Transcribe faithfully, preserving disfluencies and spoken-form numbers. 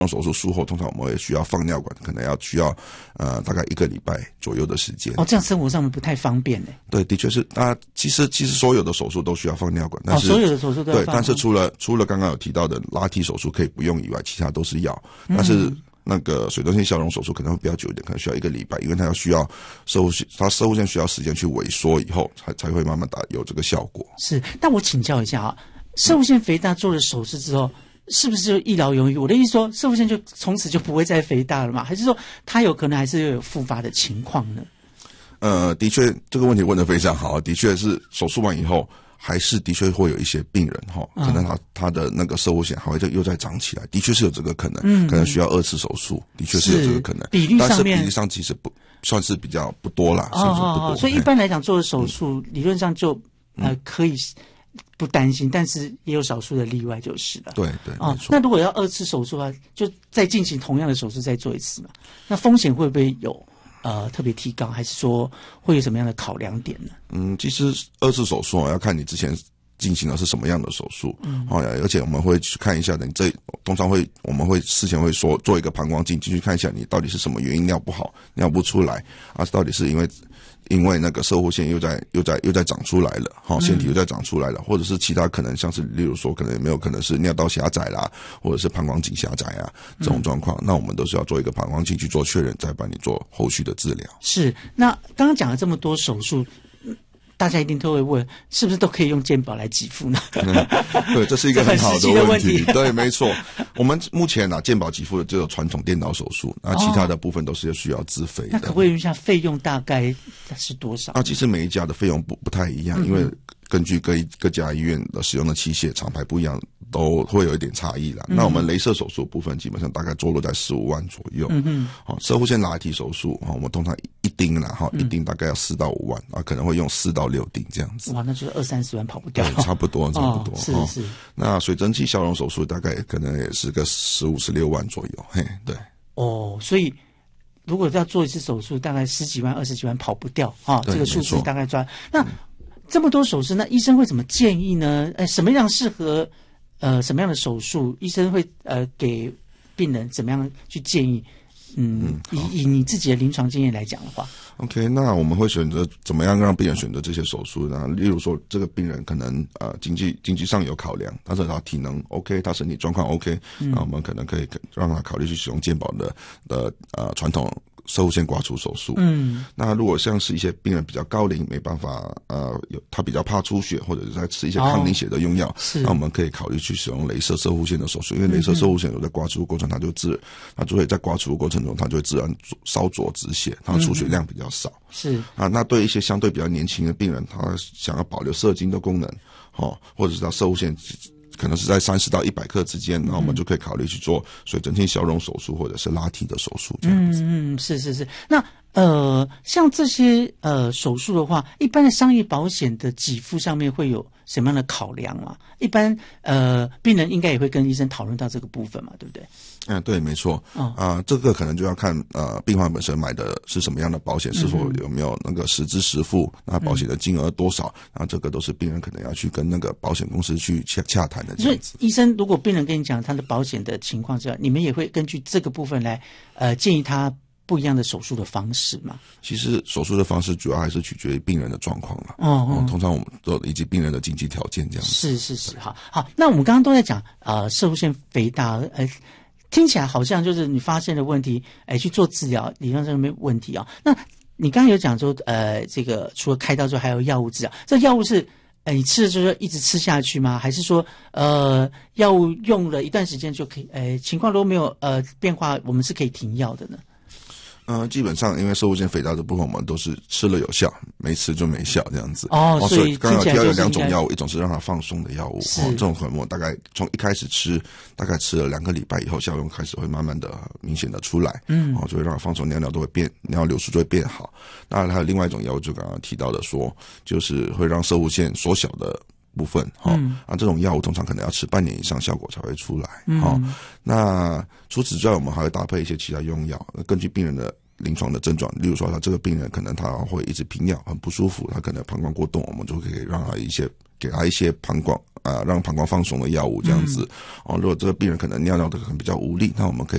手术术后，通常我们会需要放尿管，可能要需要呃大概一个礼拜左右的时间。 哦，这样生活上面不太方便呢。 对，的确是啊。其实其实所有的手术都需要放尿管，但是、 哦、所有的手术都要放。 对，但是除了除了刚刚有提到的拉提手术可以不用以外，其他都是要。但是、嗯那个水中性消融手术可能会比较久一点，可能需要一个礼拜，因为它要需要射护腺，它射护腺需要时间去萎缩以后，才才会慢慢打有这个效果。 是，但我请教一下啊，射护腺肥大做了手术之后，是不是就一劳永逸？我的意思说，射护腺就从此就不会再肥大了吗？还是说它有可能还是有复发的情况呢？ 呃，的确，这个问题问得非常好，的确是手术完以后。还是的确会有一些病人哈，可能他他的那个射护腺还会再又再长起来，的确是有这个可能，嗯，可能需要二次手术，的确是有这个可能。 比例上面， 但是比例上其实不算是比较不多啦，是不是不多？ 所以一般来讲做的手术，理论上就呃可以不担心，但是也有少数的例外就是了。 对对， 哦，那如果要二次手术的话，就再进行同样的手术再做一次嘛？那风险会不会有？呃，特别提高，还是说会有什么样的考量点呢？ 嗯，其实二次手术要看你之前进行的是什么样的手术，嗯，哦，而且我们会去看一下，你这通常会我们会事前会说做一个膀胱镜进去看一下你到底是什么原因尿不好，尿不出来啊，到底是因为因为那个射护腺又在又在又在长出来了，好、哦，腺体又在长出来了，或者是其他可能像是例如说可能有没有可能是尿道狭窄啦，或者是膀胱颈狭窄啊这种状况，嗯、那我们都是要做一个膀胱镜去做确认，再帮你做后续的治疗。 是，那刚刚讲了这么多手术。大家一定都会问，是不是都可以用健保来给付呢？ 嗯、对，这是一个很好的问题。问题对，没错。我们目前啊，健保给付的只有传统电脑手术，那其他的部分都是需要自费的。 那可不可以问一下费用大概是多少？ 啊，其实每一家的费用不不太一样，嗯、因为根据各各家医院的使用的器械厂牌不一样，都会有一点差异啦。嗯、那我们雷射手术部分基本上大概坐落在十五万左右。嗯嗯。好、哦，射护腺拉提手术哈、哦，我们通常一钉啦哈，一钉大概要四到五万啊，可能会用四到六钉这样子。 哇，那就是二三十万跑不掉。 对，差不多，差不多。 哦、是是、哦。 那水蒸气消融手术大概可能也是个十五十六万左右。嘿，对。 哦，所以如果要做一次手术，大概十几万、二十几万跑不掉啊。这个数字大概抓。那、嗯、这么多手术，那医生会怎么建议呢？呃，什么样适合呃什么样的手术？医生会呃给病人怎么样去建议？嗯，嗯以以你自己的临床经验来讲的话 ，OK， 那我们会选择怎么样让病人选择这些手术呢？例如说，这个病人可能呃经济经济上有考量，但是他体能 OK， 他身体状况 OK，、嗯、那我们可能可以让他考虑去使用健保的的呃传统射护腺刮除手术。嗯，那如果像是一些病人比较高龄，没办法呃有他比较怕出血，或者是在吃一些抗凝血的用药，哦、那我们可以考虑去使用雷射射护腺的手术，因为雷射射护腺有在刮除过程，它就自它就会在刮除过程中，它就会自然烧灼止血，它的出血量比较少。 是啊，那对一些相对比较年轻的病人，他想要保留射精的功能，哦，或者是他射护腺可能是在三十到一百克之间，那我们就可以考虑去做水蒸气消融手术或者是拉提的手术这样子。 嗯嗯，是是是。那呃，像这些呃手术的话，一般的商业保险的给付上面会有什么样的考量啊？一般呃，病人应该也会跟医生讨论到这个部分嘛，对不对？ 嗯，对，没错。啊、哦呃，这个可能就要看呃病患本身买的是什么样的保险，是否有没有那个实支实付，那保险的金额多少，那、嗯、这个都是病人可能要去跟那个保险公司去洽洽谈的。 所以医生如果病人跟你讲他的保险的情况之外，你们也会根据这个部分来呃建议他不一样的手术的方式嘛？ 其实手术的方式主要还是取决于病人的状况了。 哦、嗯嗯， 通常我们都以及病人的经济条件这样子。 是是是，好好。那我们刚刚都在讲呃射护腺肥大，呃。听起来好像就是你发现的问题，哎，去做治疗，理论上没问题啊、哦。那你刚刚有讲说，呃，这个除了开刀之外，还有药物治疗。这药物是，呃，你吃了就是一直吃下去吗？还是说，呃，药物用了一段时间就可以，呃，情况如果没有呃变化，我们是可以停药的呢？ 呃，基本上因为射护腺肥大的部分，我们都是吃了有效，没吃就没效这样子。 哦， 哦所以刚刚提到有两种药物，一种是让它放松的药物，哦，这种粉末大概从一开始吃，大概吃了两个礼拜以后，效用开始会慢慢的明显的出来，嗯，哦，就会让它放松，尿尿都会变，尿流速就会变好。当然还有另外一种药物，就刚刚提到的说，就是会让射护腺缩小的部分，哈、嗯，啊，这种药物通常可能要吃半年以上，效果才会出来，哈、嗯。那除此之外，我们还会搭配一些其他用药，根据病人的临床的症状，例如说他这个病人可能他会一直频尿，很不舒服，他可能膀胱过动，我们就可以让他一些给他一些膀胱啊、呃、让膀胱放松的药物这样子、嗯、哦。如果这个病人可能尿尿的可能比较无力，那我们可以